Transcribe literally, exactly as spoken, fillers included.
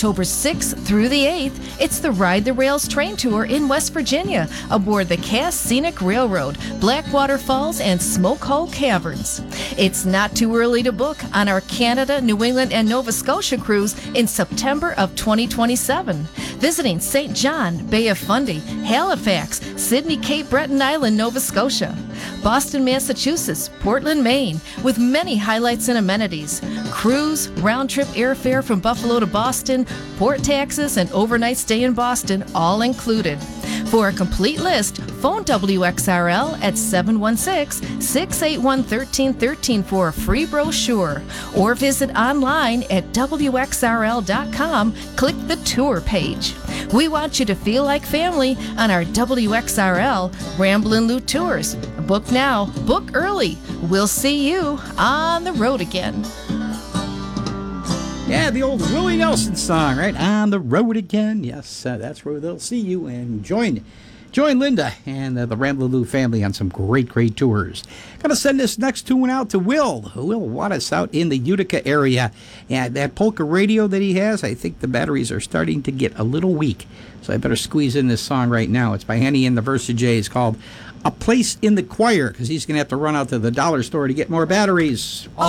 October sixth through the eighth, it's the Ride the Rails train tour in West Virginia aboard the Cass Scenic Railroad, Blackwater Falls, and Smoke Hole Caverns. It's not too early to book on our Canada, New England, and Nova Scotia cruise in September of twenty twenty-seven. Visiting Saint John, Bay of Fundy, Halifax, Sydney, Cape Breton Island, Nova Scotia, Boston, Massachusetts, Portland, Maine, with many highlights and amenities. Cruise, round-trip airfare from Buffalo to Boston, port taxes, and overnight stay in Boston, all included. For a complete list, phone W X R L at seven one six, six eight one, one three one three for a free brochure, or visit online at W X R L dot com, click the tour page. We want you to feel like family on our W X R L Ramblin' Lou Tours. Book now, book early. We'll see you on the road again. Yeah, the old Willie Nelson song, right? On the road again. Yes, uh, that's where they'll see you. And join join Linda and uh, the Ramblin' Lou family on some great, great tours. Gonna send this next tune out to Will. Will want us out in the Utica area. And that polka radio that he has, I think the batteries are starting to get a little weak. So I better squeeze in this song right now. It's by Henny and the Versajays, called A Place in the Choir, because he's going to have to run out to the dollar store to get more batteries.